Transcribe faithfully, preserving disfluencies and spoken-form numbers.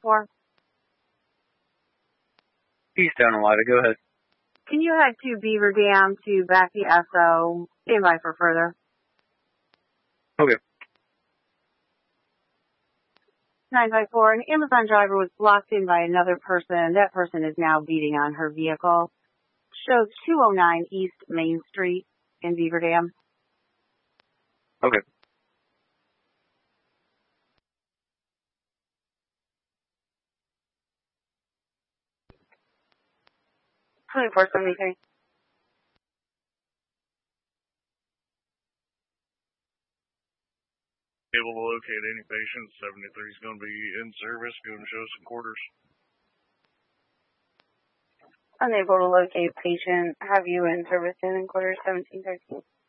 four. Eastbound Elida, go ahead. Can you head to Beaver Dam to back the S O? Stand by for further. Okay. nine five four, an Amazon driver was blocked in by another person. That person is now beating on her vehicle. Shows two oh nine East Main Street in Beaver Dam. Okay. twenty-four seventy-three. Able to locate any patient. seventy-three is going to be in service. Go and show some quarters. Unable to locate patient. Have you in service in quarters seventeen thirteen.